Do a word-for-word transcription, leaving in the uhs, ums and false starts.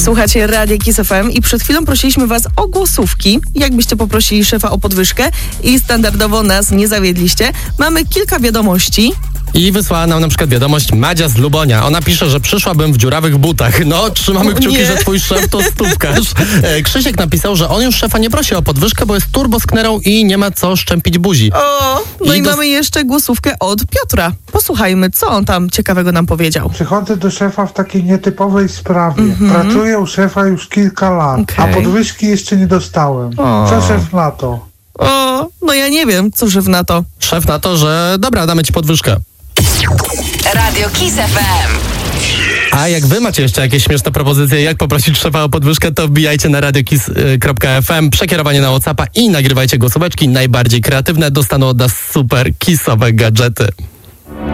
Słuchacie Radia Kiss F M i przed chwilą prosiliśmy was o głosówki, jakbyście poprosili szefa o podwyżkę i standardowo nas nie zawiedliście. Mamy kilka wiadomości. I wysłała nam na przykład wiadomość Madzia z Lubonia. Ona pisze, że przyszłabym w dziurawych butach. No, trzymamy kciuki, Nie. że twój szef to stówkarz. E, Krzysiek napisał, że on już szefa nie prosi o podwyżkę, bo jest turbosknerą i nie ma co szczępić buzi. O, no i, I dos- mamy jeszcze głosówkę od Piotra. Posłuchajmy, co on tam ciekawego nam powiedział. Przychodzę do szefa w takiej nietypowej sprawie. Mhm. Pracuję u szefa już kilka lat, a Okej. podwyżki jeszcze nie dostałem. O. Co szef na to? O, no ja nie wiem, co szef na to. Szef na to, że dobra, damy ci podwyżkę. Radio Kiss F M. A jak wy macie jeszcze jakieś śmieszne propozycje, jak poprosić szefa o podwyżkę, to wbijajcie na radiokiss kropka f m, przekierowanie na WhatsAppa i nagrywajcie głosóweczki. Najbardziej kreatywne dostaną od nas super kissowe gadżety.